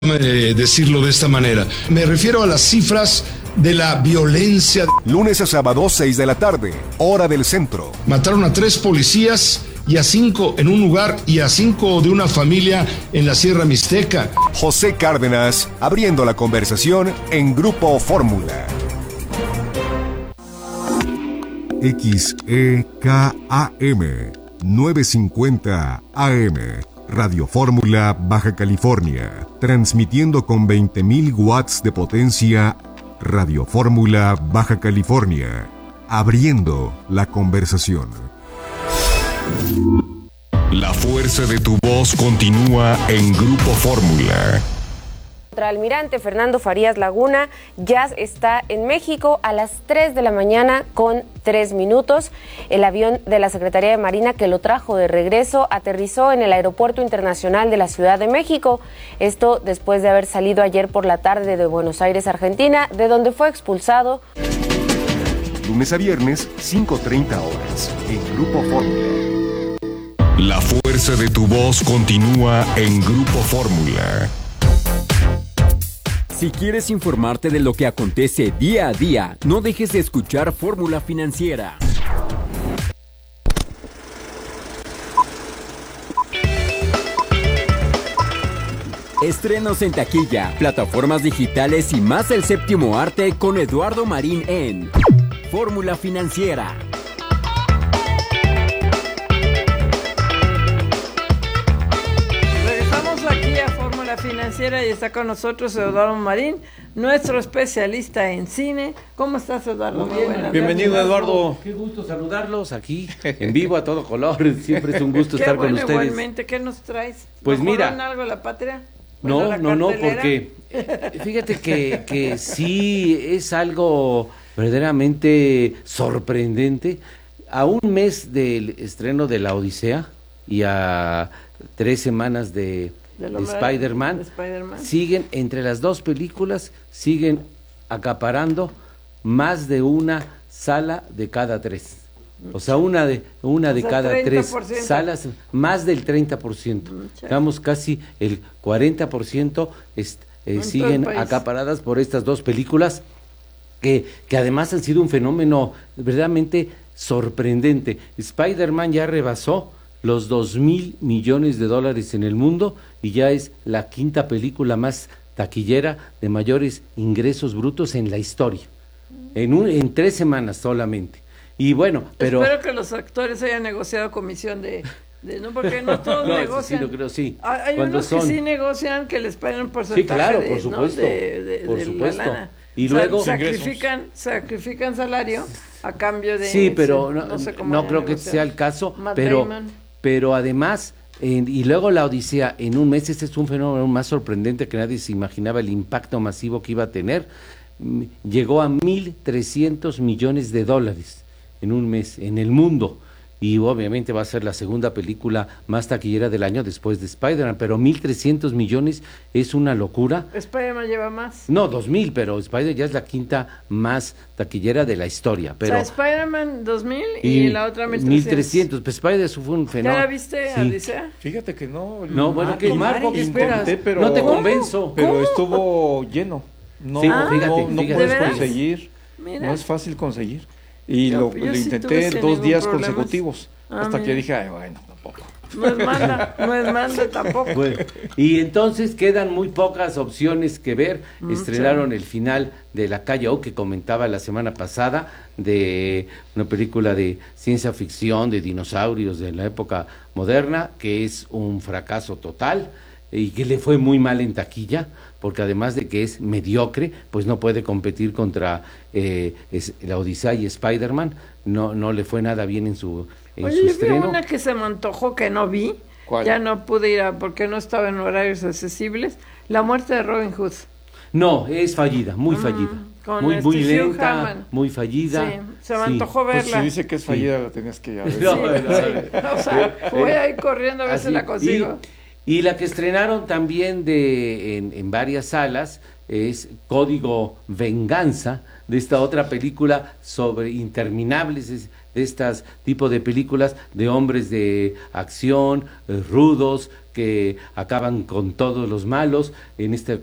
decirlo de esta manera. Me refiero a las cifras de la violencia. Lunes a sábado, 6 de la tarde, hora del centro. Mataron a 3 policías y a 5 en un lugar y a 5 de una familia en la Sierra Mixteca. José Cárdenas, abriendo la conversación en Grupo Fórmula. XEKAM 950 AM, Radio Fórmula, Baja California, transmitiendo con 20.000 watts de potencia. Radio Fórmula, Baja California, abriendo la conversación. La fuerza de tu voz continúa en Grupo Fórmula. Almirante Fernando Farías Laguna ya está en México a las 3 de la mañana con 3 minutos. El avión de la Secretaría de Marina que lo trajo de regreso aterrizó en el Aeropuerto Internacional de la Ciudad de México. Esto después de haber salido ayer por la tarde de Buenos Aires, Argentina, de donde fue expulsado. Lunes a viernes, 5:30 horas, en Grupo Fórmula. La fuerza de tu voz continúa en Grupo Fórmula. Si quieres informarte de lo que acontece día a día, no dejes de escuchar Fórmula Financiera. Estrenos en taquilla, plataformas digitales y más del séptimo arte con Eduardo Marín en Fórmula Financiera. Financiera y está con nosotros Eduardo Marín, nuestro especialista en cine. ¿Cómo estás, Eduardo? Muy bien. Bienvenido, Eduardo. Qué gusto saludarlos aquí en vivo a todo color. Siempre es un gusto estar con ustedes. Igualmente, ¿qué nos traes? Pues mira, algo de la patria? No, porque fíjate que sí es algo verdaderamente sorprendente. A un mes del estreno de La Odisea y a 3 semanas de Spider-Man, siguen entre las dos películas, siguen acaparando más de una sala de cada 3. O sea, una de cada 3 salas, más del 30%. Digamos, casi el 40% siguen acaparadas por estas dos películas, que además han sido un fenómeno verdaderamente sorprendente. Spider-Man ya rebasó los $2,000 millones en el mundo y ya es la 5ª película más taquillera de mayores ingresos brutos en la historia, en 3 semanas solamente. Y bueno, pero espero que los actores hayan negociado comisión de no, porque no todos negocian. Sí, lo creo, sí. Hay unos que sí negocian que les paguen un porcentaje. Sí, claro, por supuesto. Por supuesto. La lana. Y luego sacrifican salario a cambio de. Sí, pero no creo que sea el caso. Pero además, y luego La Odisea en un mes, este es un fenómeno más sorprendente que nadie se imaginaba el impacto masivo que iba a tener. Llegó a $1,300 millones en un mes en el mundo. Y obviamente va a ser la 2ª película más taquillera del año después de Spider-Man, pero 1,300 millones es una locura. ¿Spider-Man lleva más? No, 2,000, pero Spider ya es la 5ª más taquillera de la historia. Pero, o sea, Spider-Man 2,000 y la otra 1,300. Pues Spider fue un fenómeno. ¿Ya la viste, Odisea? Fíjate que no. Bueno, ¿qué Marco, qué esperas? Pero, no te convenzo. Pero estuvo lleno. No, no puedes conseguir. Mira. No es fácil conseguir. Y lo intenté 2 días consecutivos, hasta que dije, bueno, tampoco. No es manda tampoco. Bueno, y entonces quedan muy pocas opciones que ver. Estrenaron el final de La Calle O, que comentaba la semana pasada, de una película de ciencia ficción, de dinosaurios de la época moderna, que es un fracaso total y que le fue muy mal en taquilla, porque además de que es mediocre, pues no puede competir contra La Odisea y Spider-Man. No le fue nada bien en su estreno. Yo vi una que se me antojó que no vi. ¿Cuál? Ya no pude ir porque no estaba en horarios accesibles. La muerte de Robin Hood. No, es fallida, muy fallida. Muy lenta, muy fallida. Sí, se me antojó verla. Pues si dice que es fallida, la tenías que ir a ver. O sea, voy a ir corriendo a ver si la consigo. Y la que estrenaron también en varias salas es Código Venganza, de esta otra película sobre interminables, de estas tipo de películas de hombres de acción, rudos, que acaban con todos los malos. En esta